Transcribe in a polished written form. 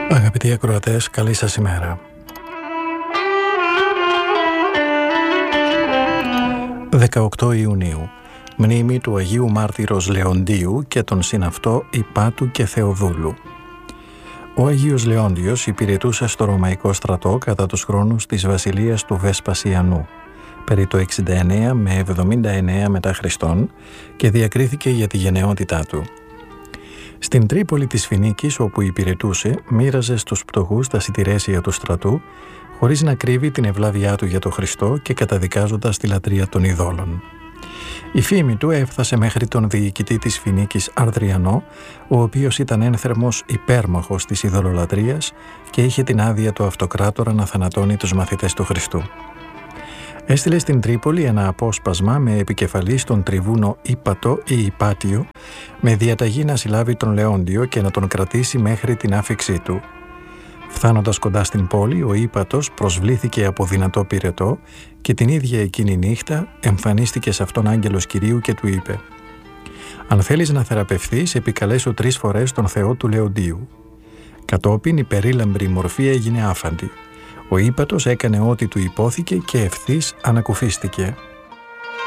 Αγαπητοί ακροατές, καλή σας ημέρα. 18 Ιουνίου, μνήμη του Αγίου Μάρτυρος Λεοντίου και των συναυτό Ιπάτου και Θεοδούλου. Ο Αγίος Λεόντιος υπηρετούσε στο Ρωμαϊκό στρατό κατά τους χρόνους της βασιλείας του Βεσπασιανού, περί το 69 με 79 μετά Χριστόν, και διακρίθηκε για τη γενναιότητά του. Στην Τρίπολη της Φινίκης, όπου υπηρετούσε, μοίραζε στους πτωχούς τα σιτηρέσια του στρατού, χωρίς να κρύβει την ευλάβειά του για τον Χριστό και καταδικάζοντας τη λατρεία των ειδόλων. Η φήμη του έφτασε μέχρι τον διοικητή της Φινίκης Αρδριανό, ο οποίος ήταν ένθερμος υπέρμαχος της ειδωλολατρείας και είχε την άδεια του αυτοκράτορα να θανατώνει τους μαθητές του Χριστού. Έστειλε στην Τρίπολη ένα απόσπασμα με επικεφαλή στον τριβούνο Ήπατο ή Υπάτιο, με διαταγή να συλλάβει τον Λεόντιο και να τον κρατήσει μέχρι την άφιξή του. Φθάνοντας κοντά στην πόλη, ο Ήπατος προσβλήθηκε από δυνατό πυρετό και την ίδια εκείνη νύχτα εμφανίστηκε σε αυτόν άγγελος Κυρίου και του είπε: «Αν θέλεις να θεραπευθείς, επικαλέσου 3 φορές τον Θεό του Λεοντίου». Κατόπιν η περίλαμπρη μορφή έγινε άφαντη. Ο Ήπατος έκανε ό,τι του υπόθηκε και ευθύς ανακουφίστηκε.